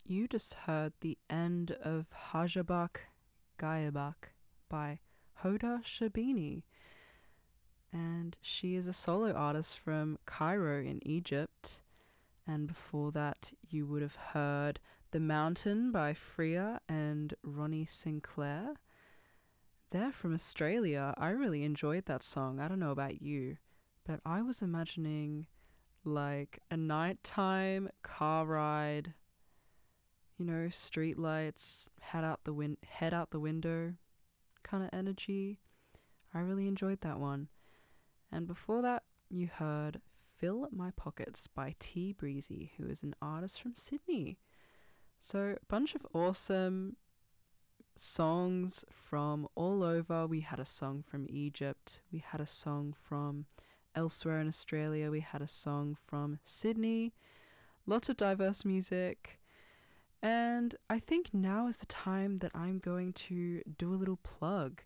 You just heard the end of Hajabak Gayabak by Hoda Shabini, and she is a solo artist from Cairo in Egypt. And before that, you would have heard The Mountain by Freya and Ronnie Sinclair. They're from Australia. I really enjoyed that song. I don't know about you, but I was imagining like a nighttime car ride, street lights, head out the window kind of energy. I really enjoyed that one. And before that, you heard Fill My Pockets by T Breezy, who is an artist from Sydney. So, a bunch of awesome songs from all over. We had a song from Egypt, we had a song from elsewhere in Australia, we had a song from Sydney. Lots of diverse music. And I think now is the time that I'm going to do a little plug.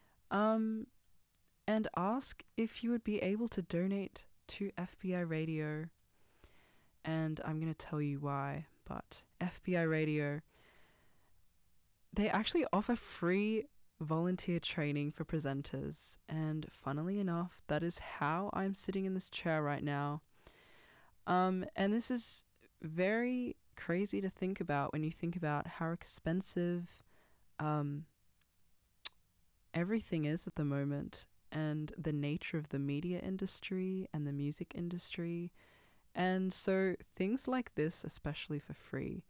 And ask if you would be able to donate to FBI Radio. And I'm going to tell you why. But FBI Radio, they actually offer free volunteer training for presenters. And funnily enough, that is how I'm sitting in this chair right now. And this is very crazy to think about when you think about how expensive everything is at the moment, and the nature of the media industry and the music industry. And so things like this, especially for free,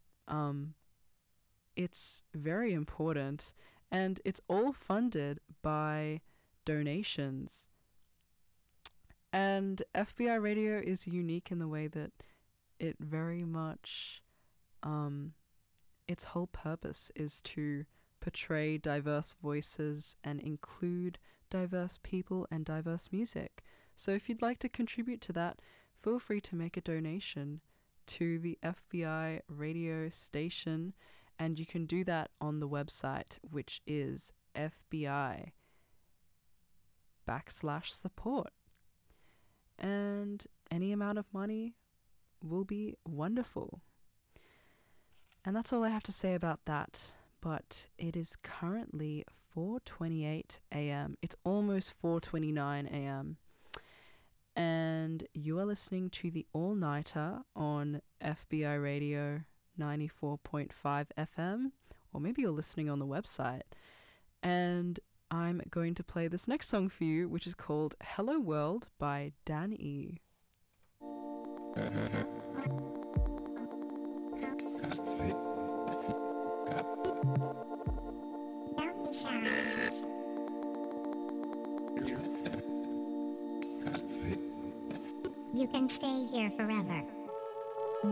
it's very important, and it's all funded by donations. And FBI Radio is unique in the way that it very much, its whole purpose is to portray diverse voices and include diverse people and diverse music. So if you'd like to contribute to that, feel free to make a donation to the FBI radio station, and you can do that on the website, which is FBI.com/support. And any amount of money will be wonderful. And that's all I have to say about that. But it is currently 4:28 a.m. It's almost 4:29 a.m. And you are listening to the All Nighter on FBI Radio 94.5 FM, or maybe you're listening on the website. And I'm going to play this next song for you, which is called Hello World by Dan E. You can stay here forever.